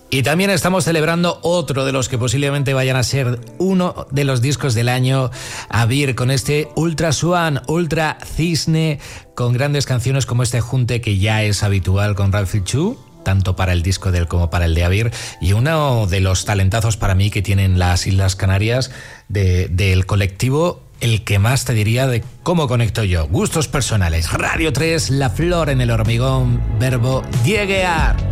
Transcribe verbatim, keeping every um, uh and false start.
Y también estamos celebrando otro de los que posiblemente vayan a ser uno de los discos del año, Abir, con este Ultra Swan, Ultra Cisne, con grandes canciones como este junte que ya es habitual con Ralphie Chu, tanto para el disco de él como para el de Abir, y uno de los talentazos para mí que tienen las Islas Canarias de, del colectivo, el que más te diría de cómo conecto yo. Gustos personales. Radio tres, La Flor en el Hormigón, verbo dieguear.